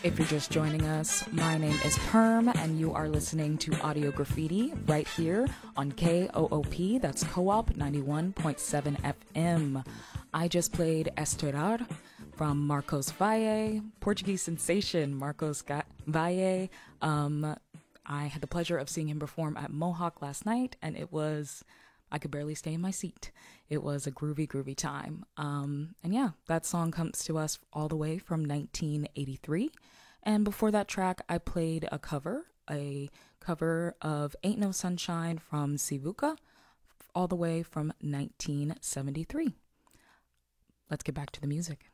If you're just joining us, my name is Perm, and you are listening to Audio Graffiti right here on KOOP, that's Co-op 91.7 FM. I just played Estourar from Marcos Valle, Portuguese sensation Marcos Valle. I had the pleasure of seeing him perform at Mohawk last night, and I could barely stay in my seat. It was a groovy, groovy time. And yeah, that song comes to us all the way from 1983. And before that track, I played a cover of Ain't No Sunshine from Sivuca, all the way from 1973. Let's get back to the music.